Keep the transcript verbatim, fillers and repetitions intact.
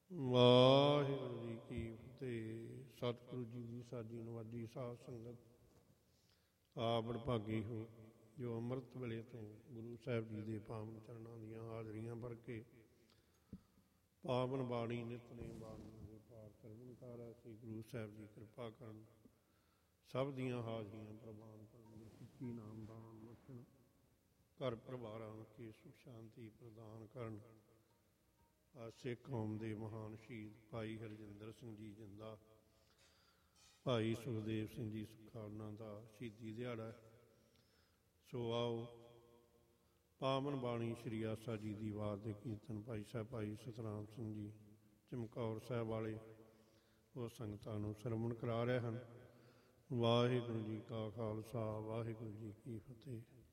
ਵਾਹਿਗੁਰੂ ਜੀ ਕੀ ਫਤਿਹ। ਸਤਿਗੁਰੂ ਜੀ ਦੀ ਸਾਜੀ ਨਵਾਜੀ ਸਾਧ ਸੰਗਤ ਆਪ ਬੜਭਾਗੀ ਹੋ ਜੋ ਅੰਮ੍ਰਿਤ ਵੇਲੇ ਤੋਂ ਗੁਰੂ ਸਾਹਿਬ ਜੀ ਦੇ ਪਾਵਨ ਚਰਨਾਂ ਦੀਆਂ ਹਾਜ਼ਰੀਆਂ ਭਰ ਕੇ ਪਾਵਨ ਬਾਣੀ ਨਿਤਨੇਮ ਬਾਣੀ ਦੇ ਪਾਠ ਸਰਵਣ ਕਰ ਅਸੀਂ ਗੁਰੂ ਸਾਹਿਬ ਦੀ ਕਿਰਪਾ ਕਰਨ, ਸਭ ਦੀਆਂ ਹਾਜ਼ਰੀਆਂ ਪ੍ਰਵਾਨ ਕਰਨ, ਸਿੱਖੀ ਨਾਮ ਦਾਨ ਬਖਸ਼ਣ, ਘਰ ਪਰਿਵਾਰਾਂ ਕੇ ਸੁਖ ਸ਼ਾਂਤੀ ਪ੍ਰਦਾਨ ਕਰਨ। ਸਿੱਖ ਕੌਮ ਦੇ ਮਹਾਨ ਸ਼ਹੀਦ ਭਾਈ ਹਰਜਿੰਦਰ ਸਿੰਘ ਜੀ ਜਿੰਦਾ, ਭਾਈ ਸੁਖਦੇਵ ਸਿੰਘ ਜੀ ਸੁਖਾਨਾ ਦਾ ਸ਼ਹੀਦੀ ਦਿਹਾੜਾ। ਸੋ ਆਓ ਪਾਵਨ ਬਾਣੀ ਸ਼੍ਰੀ ਆਸਾ ਜੀ ਦੀ ਵਾਰ ਦੇ ਕੀਰਤਨ ਭਾਈ ਸਾਹਿਬ ਭਾਈ ਸਤਨਾਮ ਸਿੰਘ ਜੀ ਚਮਕੌਰ ਸਾਹਿਬ ਵਾਲੇ ਉਹ ਸੰਗਤਾਂ ਨੂੰ ਸਰਵਣ ਕਰਾ ਰਹੇ ਹਨ। ਵਾਹਿਗੁਰੂ ਜੀ ਕਾ ਖਾਲਸਾ, ਵਾਹਿਗੁਰੂ ਜੀ ਕੀ ਫਤਿਹ।